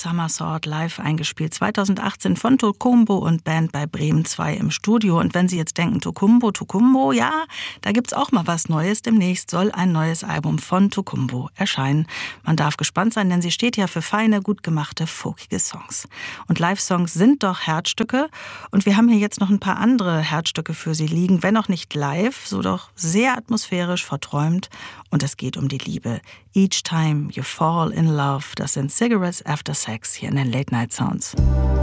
Summersault live eingespielt. 2018 von Tokumbo und Band bei Bremen 2 im Studio. Und wenn Sie jetzt denken, Tokumbo, ja, da gibt's auch mal was Neues. Demnächst soll ein neues Album von Tokumbo erscheinen. Man darf gespannt sein, denn sie steht ja für feine, gut gemachte, folkige Songs. Und Live-Songs sind doch Herzstücke. Und wir haben hier jetzt noch ein paar andere Herzstücke für Sie liegen. Wenn auch nicht live, so doch sehr atmosphärisch, verträumt. Und es geht um die Liebe. Each Time You Fall in Love, das sind Cigarettes After Sex hier in den Late Night Sounds.